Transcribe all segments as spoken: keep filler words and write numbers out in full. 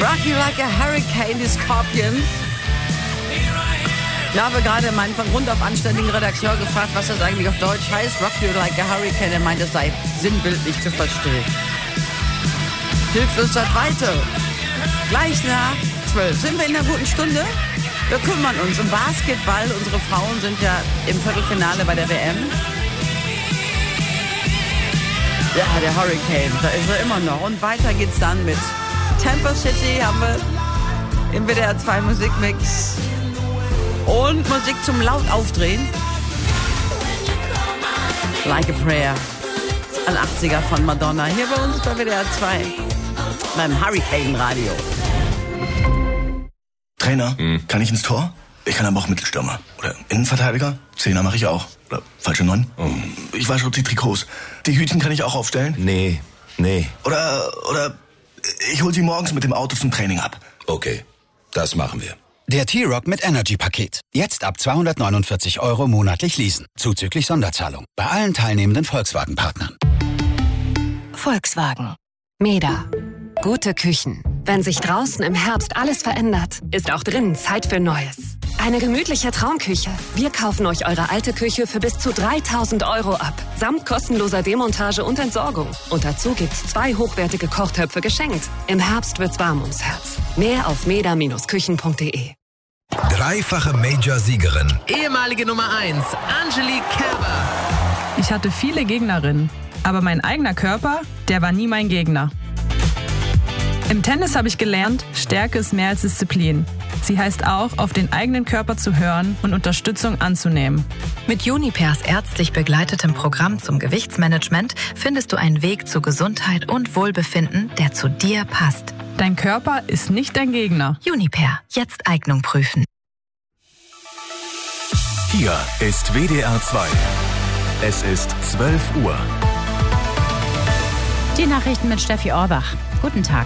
Rock You Like a Hurricane, die Scorpions. Ich habe gerade meinen von Grund auf anständigen Redakteur gefragt, was das eigentlich auf Deutsch heißt. Rock You Like a Hurricane. Er meint, es sei sinnbildlich zu verstehen. Hilft uns das weiter. Gleich nach zwölf sind wir in einer guten Stunde. Wir kümmern uns um Basketball. Unsere Frauen sind ja im Viertelfinale bei der W M. Ja, der Hurricane, da ist er immer noch. Und weiter geht's dann mit Tampa City, haben wir im W D R zwei Musikmix. Und Musik zum laut aufdrehen. Like a Prayer. Ein achtziger von Madonna. Hier bei uns bei W D R zwei. Beim Hurricane Radio. Trainer, hm. kann ich ins Tor? Ich kann aber auch Mittelstürmer. Oder Innenverteidiger? Zehner mache ich auch. Oder falsche Neun? Oh. Ich wasche die Trikots. Die Hütchen kann ich auch aufstellen? Nee, nee. Oder, oder ich hol sie morgens mit dem Auto zum Training ab. Okay, das machen wir. Der T-Rock mit Energy-Paket. Jetzt ab zweihundertneunundvierzig Euro monatlich leasen. Zuzüglich Sonderzahlung. Bei allen teilnehmenden Volkswagen-Partnern. Volkswagen. Meda. Gute Küchen. Wenn sich draußen im Herbst alles verändert, ist auch drinnen Zeit für Neues. Eine gemütliche Traumküche. Wir kaufen euch eure alte Küche für bis zu dreitausend Euro ab. Samt kostenloser Demontage und Entsorgung. Und dazu gibt's zwei hochwertige Kochtöpfe geschenkt. Im Herbst wird's warm ums Herz. Mehr auf meda Bindestrich küchen punkt de. Dreifache Major-Siegerin. Ehemalige Nummer eins, Angelique Kerber. Ich hatte viele Gegnerinnen, aber mein eigener Körper, der war nie mein Gegner. Im Tennis habe ich gelernt, Stärke ist mehr als Disziplin. Sie heißt auch, auf den eigenen Körper zu hören und Unterstützung anzunehmen. Mit Junipers ärztlich begleitetem Programm zum Gewichtsmanagement findest du einen Weg zu Gesundheit und Wohlbefinden, der zu dir passt. Dein Körper ist nicht dein Gegner. Juniper, jetzt Eignung prüfen. Hier ist W D R zwei. Es ist zwölf Uhr. Die Nachrichten mit Steffi Orbach. Guten Tag.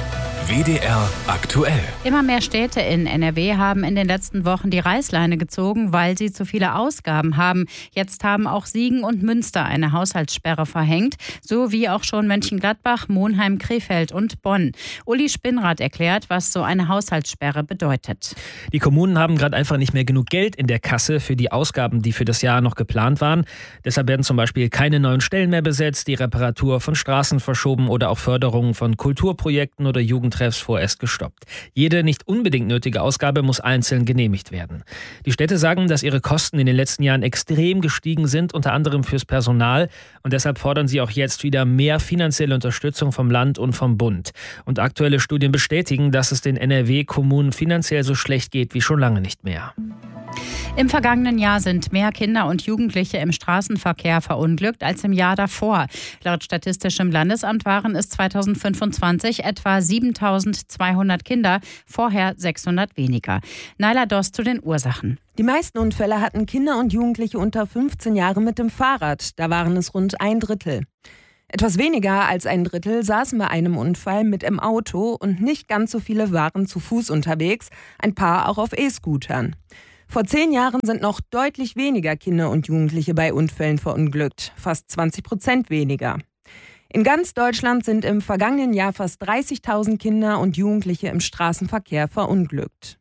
W D R aktuell. Immer mehr Städte in N R W haben in den letzten Wochen die Reißleine gezogen, weil sie zu viele Ausgaben haben. Jetzt haben auch Siegen und Münster eine Haushaltssperre verhängt, so wie auch schon Mönchengladbach, Monheim, Krefeld und Bonn. Uli Spinnrad erklärt, was so eine Haushaltssperre bedeutet. Die Kommunen haben gerade einfach nicht mehr genug Geld in der Kasse für die Ausgaben, die für das Jahr noch geplant waren. Deshalb werden zum Beispiel keine neuen Stellen mehr besetzt, die Reparatur von Straßen verschoben oder auch Förderungen von Kulturprojekten oder Jugend Treffs vorerst gestoppt. Jede nicht unbedingt nötige Ausgabe muss einzeln genehmigt werden. Die Städte sagen, dass ihre Kosten in den letzten Jahren extrem gestiegen sind, unter anderem fürs Personal. Und deshalb fordern sie auch jetzt wieder mehr finanzielle Unterstützung vom Land und vom Bund. Und aktuelle Studien bestätigen, dass es den N R W-Kommunen finanziell so schlecht geht wie schon lange nicht mehr. Im vergangenen Jahr sind mehr Kinder und Jugendliche im Straßenverkehr verunglückt als im Jahr davor. Laut Statistischem Landesamt waren es zweitausendfünfundzwanzig etwa siebentausendzweihundert Kinder, vorher sechshundert weniger. Naila Dost zu den Ursachen. Die meisten Unfälle hatten Kinder und Jugendliche unter fünfzehn Jahren mit dem Fahrrad. Da waren es rund ein Drittel. Etwas weniger als ein Drittel saßen bei einem Unfall mit im Auto und nicht ganz so viele waren zu Fuß unterwegs, ein paar auch auf E-Scootern. Vor zehn Jahren sind noch deutlich weniger Kinder und Jugendliche bei Unfällen verunglückt, fast zwanzig Prozent weniger. In ganz Deutschland sind im vergangenen Jahr fast dreißigtausend Kinder und Jugendliche im Straßenverkehr verunglückt.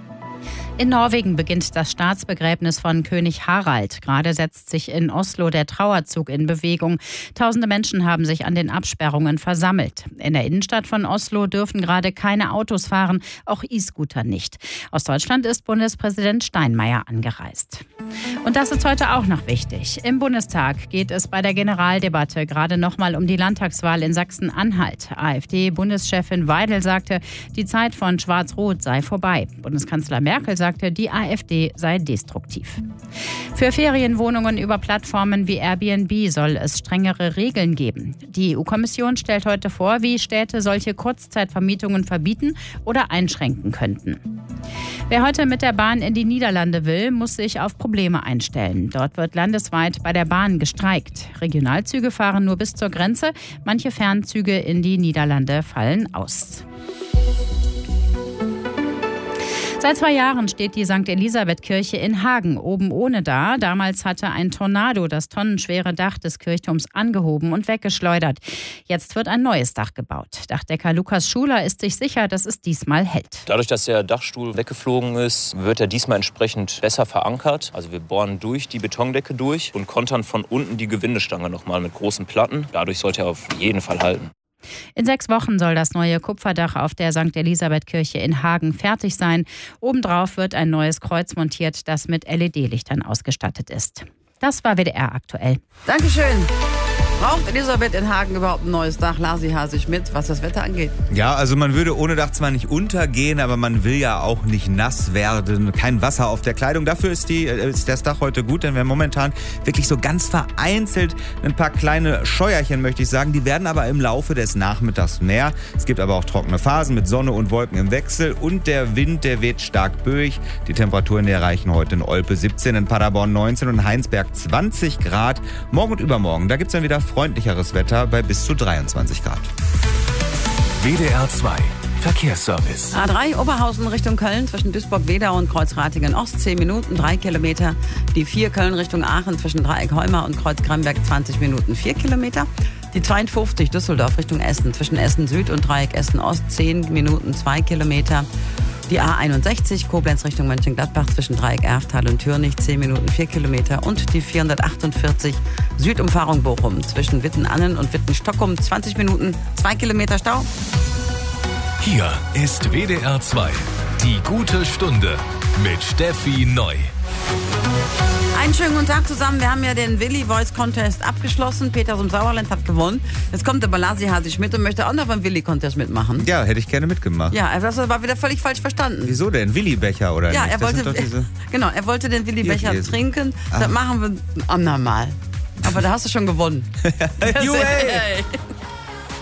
In Norwegen beginnt das Staatsbegräbnis von König Harald. Gerade setzt sich in Oslo der Trauerzug in Bewegung. Tausende Menschen haben sich an den Absperrungen versammelt. In der Innenstadt von Oslo dürfen gerade keine Autos fahren, auch E-Scooter nicht. Aus Deutschland ist Bundespräsident Steinmeier angereist. Und das ist heute auch noch wichtig. Im Bundestag geht es bei der Generaldebatte gerade nochmal um die Landtagswahl in Sachsen-Anhalt. AfD-Bundeschefin Weidel sagte, die Zeit von Schwarz-Rot sei vorbei. Bundeskanzler Merkel sagte, die AfD sei destruktiv. Für Ferienwohnungen über Plattformen wie Airbnb soll es strengere Regeln geben. Die E U-Kommission stellt heute vor, wie Städte solche Kurzzeitvermietungen verbieten oder einschränken könnten. Wer heute mit der Bahn in die Niederlande will, muss sich auf Probleme einstellen. Dort wird landesweit bei der Bahn gestreikt. Regionalzüge fahren nur bis zur Grenze. Manche Fernzüge in die Niederlande fallen aus. Seit zwei Jahren steht die Sankt Elisabeth-Kirche in Hagen oben ohne da. Damals hatte ein Tornado das tonnenschwere Dach des Kirchturms angehoben und weggeschleudert. Jetzt wird ein neues Dach gebaut. Dachdecker Lukas Schuler ist sich sicher, dass es diesmal hält. Dadurch, dass der Dachstuhl weggeflogen ist, wird er diesmal entsprechend besser verankert. Also wir bohren durch die Betondecke durch und kontern von unten die Gewindestange nochmal mit großen Platten. Dadurch sollte er auf jeden Fall halten. In sechs Wochen soll das neue Kupferdach auf der Sankt Elisabeth-Kirche in Hagen fertig sein. Obendrauf wird ein neues Kreuz montiert, das mit L E D-Lichtern ausgestattet ist. Das war W D R aktuell. Dankeschön. Braucht Elisabeth in Hagen überhaupt ein neues Dach? Lasi Hasig mit, was das Wetter angeht. Ja, also man würde ohne Dach zwar nicht untergehen, aber man will ja auch nicht nass werden. Kein Wasser auf der Kleidung. Dafür ist, die, ist das Dach heute gut, denn wir haben momentan wirklich so ganz vereinzelt ein paar kleine Scheuerchen, möchte ich sagen. Die werden aber im Laufe des Nachmittags mehr. Es gibt aber auch trockene Phasen mit Sonne und Wolken im Wechsel. Und der Wind, der weht stark böig. Die Temperaturen die erreichen heute in Olpe siebzehn, in Paderborn neunzehn und in Heinsberg zwanzig Grad. Morgen und übermorgen, da gibt es dann wieder freundlicheres Wetter bei bis zu dreiundzwanzig Grad. W D R zwei Verkehrsservice. A drei Oberhausen Richtung Köln zwischen Duisburg-Wedau und Kreuzratingen-Ost zehn Minuten, drei Kilometer. Die vier Köln Richtung Aachen zwischen Dreieck-Heuma und Kreuz-Gramberg zwanzig Minuten, vier Kilometer. Die zweiundfünfzig Düsseldorf Richtung Essen zwischen Essen Süd und Dreieck Essen-Ost zehn Minuten, zwei Kilometer. Die A einundsechzig Koblenz Richtung Mönchengladbach zwischen Dreieck Erftal und Türnich zehn Minuten, vier Kilometer. Und die vierhundertachtundvierzig Südumfahrung Bochum zwischen Witten-Annen und Witten-Stockholm zwanzig Minuten, zwei Kilometer Stau. Hier ist W D R zwei, die gute Stunde mit Steffi Neu. Einen schönen guten Tag zusammen. Wir haben ja den Willi Voice Contest abgeschlossen. Peter aus dem Sauerland hat gewonnen. Jetzt kommt der Lasi Hasig mit und möchte auch noch beim Willi Contest mitmachen. Ja, hätte ich gerne mitgemacht. Ja, er war wieder völlig falsch verstanden. Wieso denn? Willi-Becher oder ja, nicht? er wollte, diese... genau, er wollte den Willi-Becher trinken. Das machen wir ein andermal. Aber da hast du schon gewonnen. Juhu, hey.